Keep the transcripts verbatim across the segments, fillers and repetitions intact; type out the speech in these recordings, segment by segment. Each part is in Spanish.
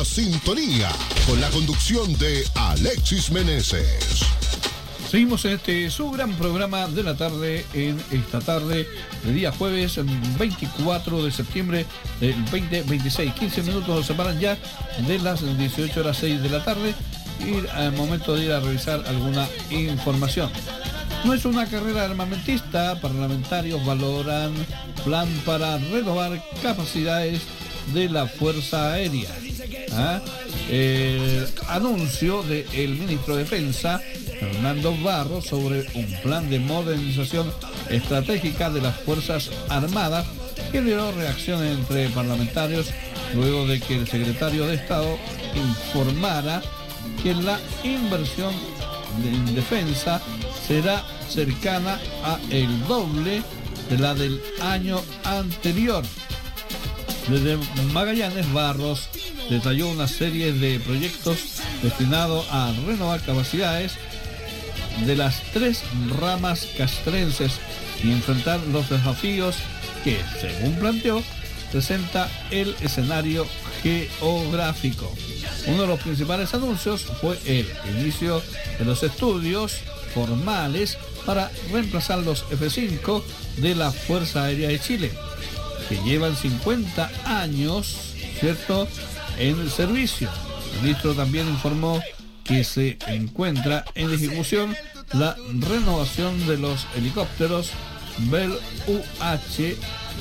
Sintonía con la conducción de Alexis Meneses. Seguimos en este su gran programa de la tarde, en esta tarde de día jueves veinticuatro de septiembre del veinte veintiséis. quince minutos nos separan ya de las dieciocho horas seis de la tarde y al momento de ir a revisar alguna información. No es una carrera armamentista. Parlamentarios valoran plan para renovar capacidades de la Fuerza Aérea. ¿Ah? El anuncio del ministro de Defensa, Fernando Barros, sobre un plan de modernización estratégica de las Fuerzas Armadas generó reacciones entre parlamentarios luego de que el secretario de Estado informara que la inversión en defensa será cercana a el doble de la del año anterior. Desde Magallanes, Barros detalló una serie de proyectos destinados a renovar capacidades de las tres ramas castrenses y enfrentar los desafíos que, según planteó, presenta el escenario geográfico. Uno de los principales anuncios fue el inicio de los estudios formales para reemplazar los F cinco de la Fuerza Aérea de Chile, que llevan cincuenta años, ¿cierto?, en el servicio. El ministro también informó que se encuentra en ejecución la renovación de los helicópteros Bell U H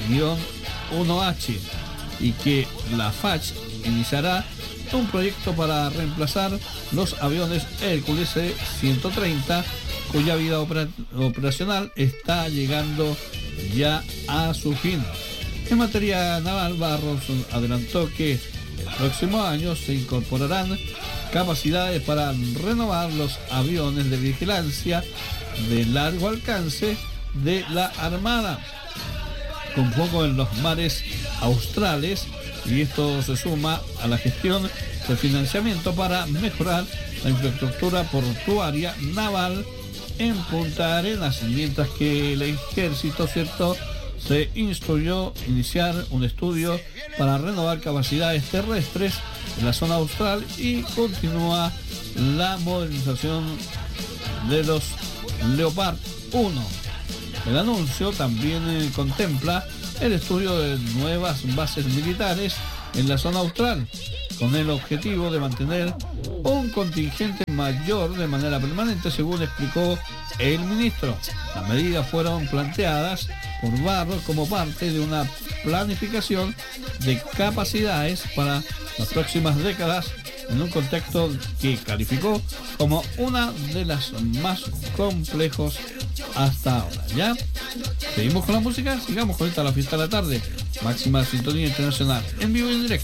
uno H y que la F A Ch iniciará un proyecto para reemplazar los aviones Hércules C ciento treinta, cuya vida opera- operacional está llegando ya a su fin. En materia naval, Barros adelantó que el próximo año se incorporarán capacidades para renovar los aviones de vigilancia de largo alcance de la Armada, con foco en los mares australes, y esto se suma a la gestión de financiamiento para mejorar la infraestructura portuaria naval en Punta Arenas, mientras que el ejército, ¿cierto?, se instruyó iniciar un estudio para renovar capacidades terrestres en la zona austral y continúa la modernización de los Leopard uno. El anuncio también eh, contempla el estudio de nuevas bases militares en la zona austral, con el objetivo de mantener un contingente mayor de manera permanente, según explicó el ministro. Las medidas fueron planteadas por Barros como parte de una planificación de capacidades para las próximas décadas en un contexto que calificó como una de las más complejos hasta ahora. ¿Ya? Seguimos con la música, sigamos con esta la fiesta de la tarde. Máxima sintonía internacional, en vivo y en directo.